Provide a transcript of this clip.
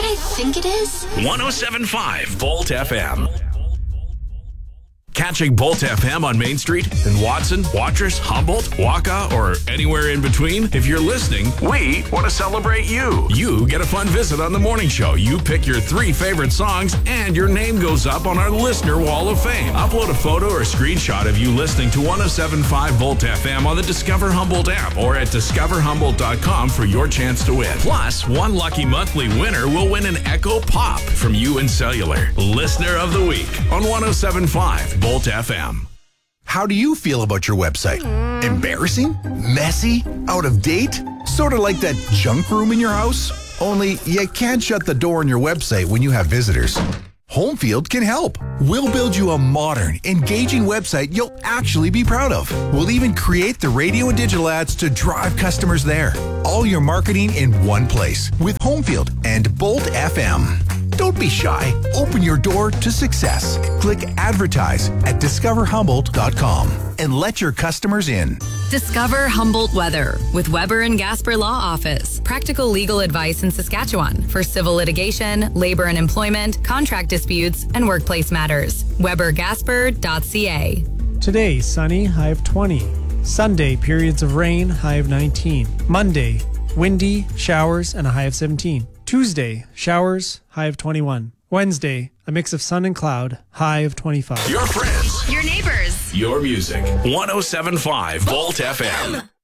I think it is? 107.5 Volt FM. Catching Bolt FM on Main Street in Watson, Watrous, Humboldt, Waka, or anywhere in between? If you're listening, we want to celebrate you. You get a fun visit on the morning show. You pick your 3 favorite songs, and your name goes up on our Listener Wall of Fame. Upload a photo or screenshot of you listening to 107.5 Volt FM on the Discover Humboldt app or at discoverhumboldt.com for your chance to win. Plus, one lucky monthly winner will win an Echo Pop from UN Cellular. Listener of the Week on 107.5 Volt FM. How do you feel about your website? Embarrassing? Messy? Out of date? Sort of like that junk room in your house? Only you can't shut the door on your website when you have visitors. Homefield can help. We'll build you a modern, engaging website you'll actually be proud of. We'll even create the radio and digital ads to drive customers there. All your marketing in one place with Homefield and Bolt FM. Don't be shy. Open your door to success. Click advertise at discoverhumboldt.com and let your customers in. Discover Humboldt Weather with Weber and Gasper Law Office. Practical legal advice in Saskatchewan for civil litigation, labor and employment, contract disputes, and workplace matters. WeberGasper.ca. Today, sunny, high of 20. Sunday, periods of rain, high of 19. Monday, windy, showers, and a high of 17. Tuesday, showers, high of 21. Wednesday, a mix of sun and cloud, high of 25. Your friends. Your neighbors. Your music. 107.5 Volt FM.